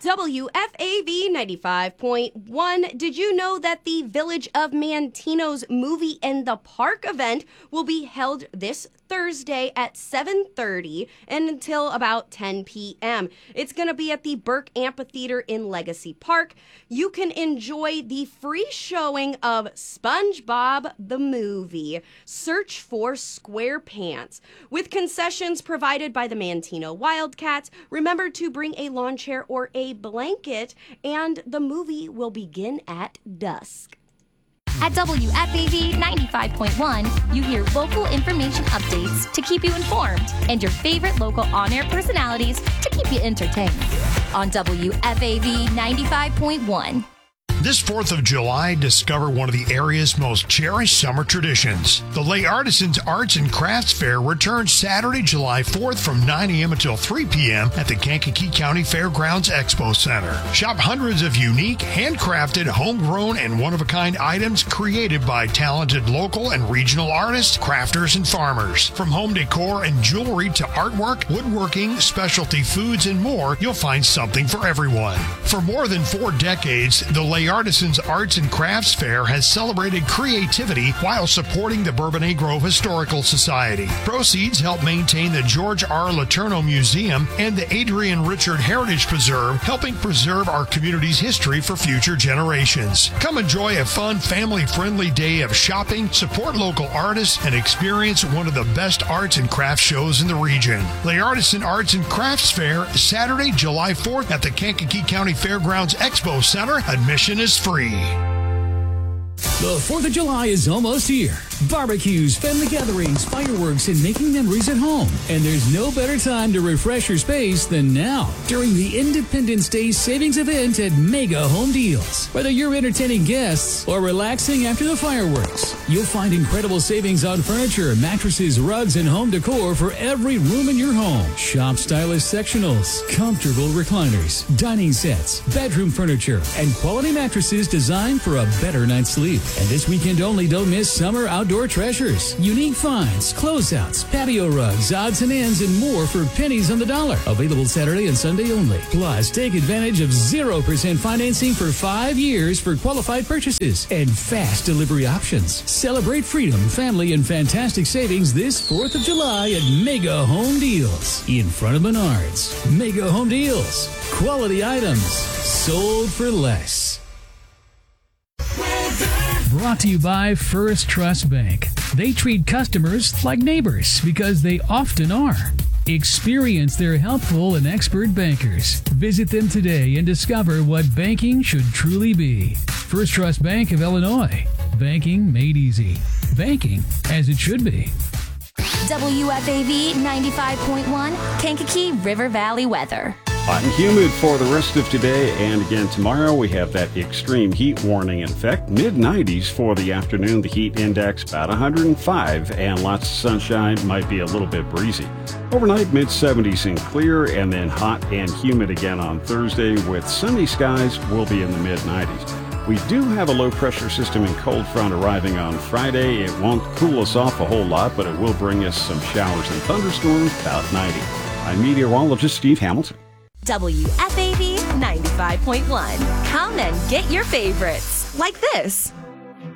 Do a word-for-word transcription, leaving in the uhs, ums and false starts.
W F A V ninety-five point one. Did you know that the Village of Mantino's Movie in the Park event will be held this Thursday at seven thirty and until about ten p.m. It's going to be at the Burke Amphitheater in Legacy Park. You can enjoy the free showing of SpongeBob the Movie. Search for SquarePants. With concessions provided by the Mantino Wildcats, remember to bring a lawn chair or a blanket, and the movie will begin at dusk. At W F A V ninety-five point one, you hear local information updates to keep you informed and your favorite local on-air personalities to keep you entertained. On W F A V ninety-five point one. This fourth of July, discover one of the area's most cherished summer traditions. The Lay Artisans Arts and Crafts Fair returns Saturday, July fourth from nine a.m. until three p.m. at the Kankakee County Fairgrounds Expo Center. Shop hundreds of unique, handcrafted, homegrown, and one-of-a-kind items created by talented local and regional artists, crafters, and farmers. From home decor and jewelry to artwork, woodworking, specialty foods, and more, you'll find something for everyone. For more than four decades, the Lay Artisans Arts and Crafts Fair has celebrated creativity while supporting the Bourbonnais Grove Historical Society. Proceeds help maintain the George R. Letourneau Museum and the Adrian Richard Heritage Preserve, helping preserve our community's history for future generations. Come enjoy a fun, family-friendly day of shopping, support local artists, and experience one of the best arts and crafts shows in the region. Lay Artisan Arts and Crafts Fair, Saturday, July fourth at the Kankakee County Fairgrounds Expo Center. Admission is free. The fourth of July is almost here. Barbecues, family gatherings, fireworks, and making memories at home. And there's no better time to refresh your space than now, during the Independence Day savings event at Mega Home Deals. Whether you're entertaining guests or relaxing after the fireworks, you'll find incredible savings on furniture, mattresses, rugs, and home decor for every room in your home. Shop stylish sectionals, comfortable recliners, dining sets, bedroom furniture, and quality mattresses designed for a better night's sleep. And this weekend only, don't miss summer outdoor treasures. Unique finds, closeouts, patio rugs, odds and ends, and more for pennies on the dollar. Available Saturday and Sunday only. Plus, take advantage of zero percent financing for five years for qualified purchases and fast delivery options. Celebrate freedom, family, and fantastic savings this fourth of July at Mega Home Deals. In front of Menards. Mega Home Deals. Quality items sold for less. Brought to you by First Trust Bank. They treat customers like neighbors because they often are. Experience their helpful and expert bankers. Visit them today and discover what banking should truly be. First Trust Bank of Illinois. Banking made easy. Banking as it should be. W F A V ninety-five point one, Kankakee River Valley weather. Hot and humid for the rest of today, and again tomorrow we have that extreme heat warning in effect. mid nineties for the afternoon, the heat index about one hundred five, and lots of sunshine, might be a little bit breezy. Overnight, mid seventies and clear, and then hot and humid again on Thursday with sunny skies. Will be in the mid nineties. We do have a low pressure system and cold front arriving on Friday. It won't cool us off a whole lot, but it will bring us some showers and thunderstorms, about ninety. I'm meteorologist Steve Hamilton. W F A V ninety-five point one. Come and get your favorites, like this.